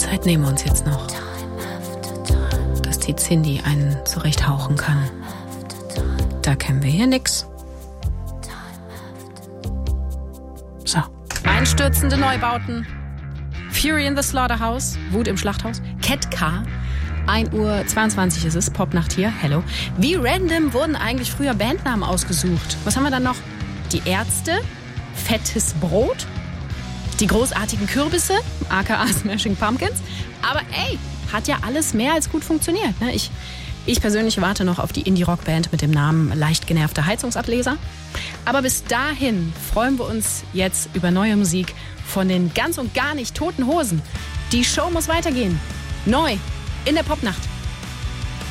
Zeit nehmen wir uns jetzt noch, dass die Cindy einen zurechthauchen kann. Da kennen wir hier nix. So. Einstürzende Neubauten. Fury in the Slaughterhouse. Wut im Schlachthaus. Cat Car. 1:22 Uhr ist es. Popnacht hier. Hello. Wie random wurden eigentlich früher Bandnamen ausgesucht? Was haben wir dann noch? Die Ärzte. Fettes Brot. Die großartigen Kürbisse. aka Smashing Pumpkins. Aber ey, hat ja alles mehr als gut funktioniert. Ne? Ich persönlich warte noch auf die Indie-Rock-Band mit dem Namen Leicht genervter Heizungsableser. Aber bis dahin freuen wir uns jetzt über neue Musik von den ganz und gar nicht Toten Hosen. Die Show muss weitergehen. Neu in der Popnacht.